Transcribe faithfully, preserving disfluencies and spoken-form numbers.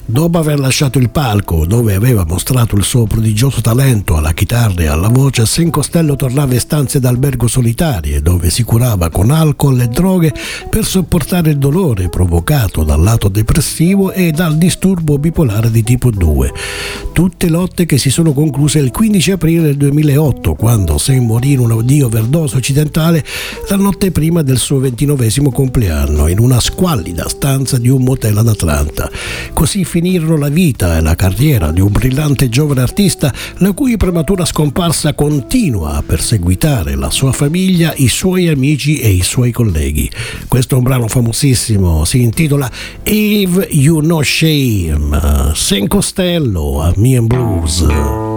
Dopo aver lasciato il palco, dove aveva mostrato il suo prodigioso talento alla chitarra e alla voce, Sam Costello tornava in stanze d'albergo solitarie, dove si curava con alcol e droghe per sopportare il dolore provocato dal lato depressivo e dal disturbo bipolare di tipo due. Tutte lotte che si sono concluse il quindici aprile del duemilaotto, quando Sam morì in una di overdose occidentale la notte prima del suo ventinovesimo compleanno, in una squallida stanza di un motel ad Atlanta. Così finirono la vita e la carriera di un brillante giovane artista, la cui prematura scomparsa continua a perseguitare la sua famiglia, i suoi amici e i suoi colleghi. Questo è un brano famosissimo, si intitola If You No Shame, Sam Costello a Me and Blues.